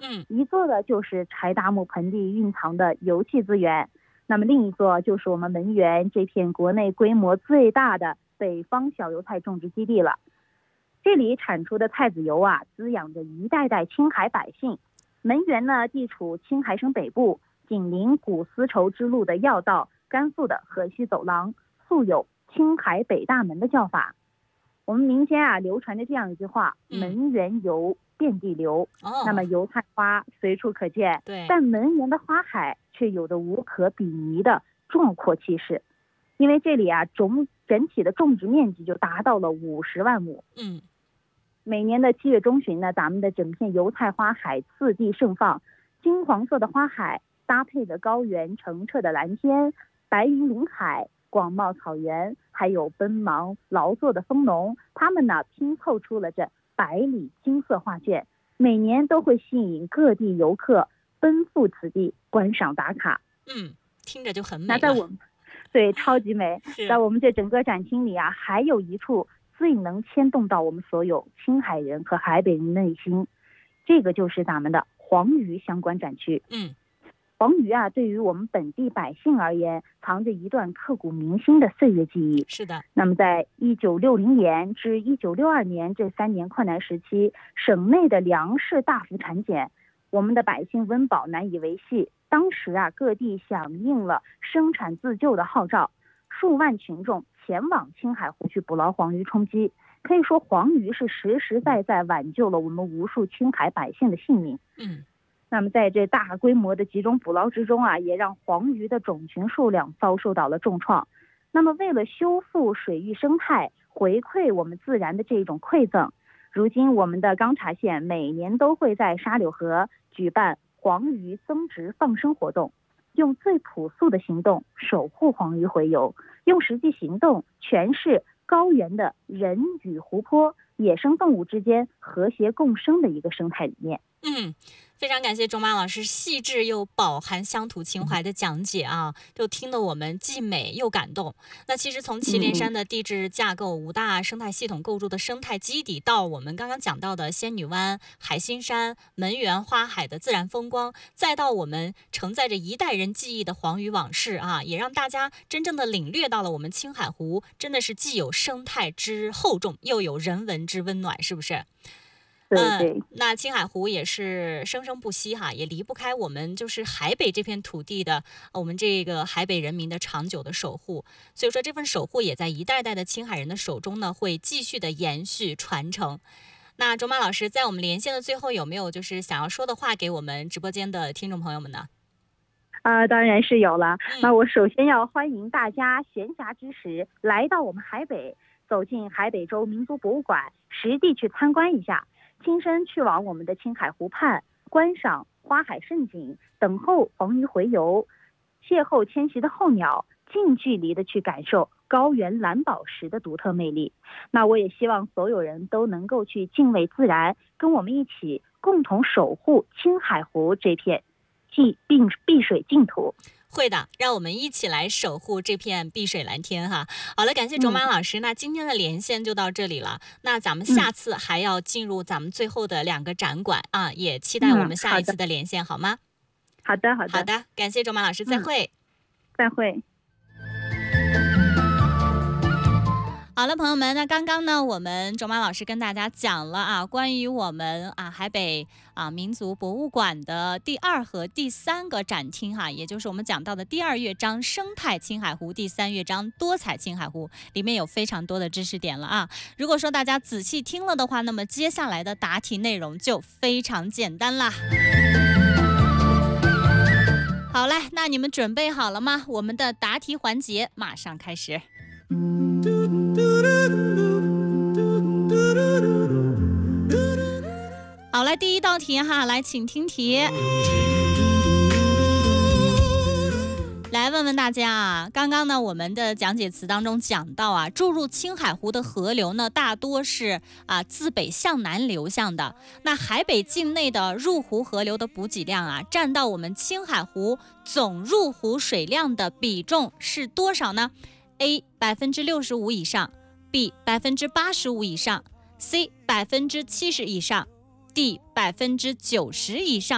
一座的就是柴达木盆地蕴藏的油气资源，那么另一座就是我们汶源这片国内规模最大的北方小油菜种植基地了。这里产出的菜籽油啊，滋养着一代代青海百姓。汶源呢，地处青海省北部，紧邻古丝绸之路的要道，甘肃的河西走廊，素有青海北大门的叫法。我们民间啊流传着这样一句话：汶源油遍地流。那么油菜花随处可见，但汶源的花海却有着无可比拟的壮阔气势。因为这里啊整体的种植面积就达到了50万亩。每年的7月中旬呢，咱们的整片油菜花海次第盛放，金黄色的花海搭配着高原澄澈的蓝天、白云临海、广袤草原，还有奔忙劳作的蜂农，他们呢拼凑出了这百里金色画卷，每年都会吸引各地游客奔赴此地观赏打卡。 听着就很美。 那在我们对，超级美。在我们这整个展厅里啊，还有一处最能牵动到我们所有青海人和海北人内心，这个就是咱们的黄鱼相关展区。黄鱼啊，对于我们本地百姓而言，藏着一段刻骨铭心的岁月记忆。 是的。 那么在1960年至1962年这3年困难时期，省内的粮食大幅产减，我们的百姓温饱难以维系。当时啊，各地响应了生产自救的号召，数万群众前往青海湖去捕捞黄鱼充饥。可以说，黄鱼是实实在在挽救了我们无数青海百姓的性命。那么在这大规模的集中捕捞之中啊，也让黄鱼的种群数量遭受到了重创。那么为了修复水域生态，回馈我们自然的这种馈赠，如今我们的钢察县每年都会在沙柳河举办黄鱼增殖放生活动，用最朴素的行动守护黄鱼洄游，用实际行动诠释高原的人与湖泊、野生动物之间和谐共生的一个生态理念。 非常感谢钟马老师细致又饱含乡土情怀的讲解啊，就听得我们既美又感动。那其实从祁连山的地质架构、5大生态系统构筑的生态基底，到我们刚刚讲到的仙女湾、海心山、汶源花海的自然风光，再到我们承载着一代人记忆的黄鱼往事啊，也让大家真正的领略到了我们青海湖真的是既有生态之厚重，又有人文之温暖，是不是？ 对。 那青海湖也是生生不息哈，也离不开我们就是海北这片土地的我们这个海北人民的长久的守护。所以说这份守护也在一代代的青海人的手中呢，会继续的延续传承。那钟马老师在我们连线的最后，有没有就是想要说的话给我们直播间的听众朋友们呢？ 当然是有了。那我首先要欢迎大家闲暇之时来到我们海北，走进海北州民族博物馆，实地去参观一下，亲身去往我们的青海湖畔，观赏花海盛景，等候黄鱼洄游，邂逅迁徙的候鸟，近距离的去感受高原蓝宝石的独特魅力。那我也希望所有人都能够去敬畏自然，跟我们一起共同守护青海湖这片碧水净土。 会的，让我们一起来守护这片碧水蓝天哈。好了，感谢钟马老师，那今天的连线就到这里了。那咱们下次还要进入咱们最后的2个展馆啊，也期待我们下一次的连线，好吗？ 好的， 感谢钟马老师，再会。 再会。 好了，朋友们，那刚刚呢，我们钟马老师跟大家讲了啊，关于我们海北民族博物馆的第2和第3个展厅哈，也就是我们讲到的第2乐章生态青海湖，第3乐章多彩青海湖，里面有非常多的知识点了啊。如果说大家仔细听了的话，那么接下来的答题内容就非常简单啦。好嘞，那你们准备好了吗？我们的答题环节马上开始。好来，第1道题哈，来请听题。来问问大家啊，刚刚呢我们的讲解词当中讲到啊，注入青海湖的河流呢大多是自北向南流向的。那海北境内的入湖河流的补给量啊，占到我们青海湖总入湖水量的比重是多少呢？ A 65%以上， B 85%以上， C 70%以上， D 90%以上。